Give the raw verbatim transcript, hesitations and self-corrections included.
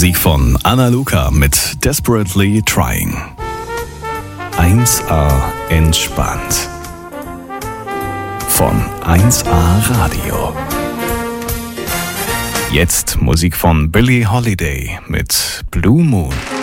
Musik von Anna Luca mit Desperately Trying. eins A entspannt. Von eins A Radio. Jetzt Musik von Billie Holiday mit Blue Moon.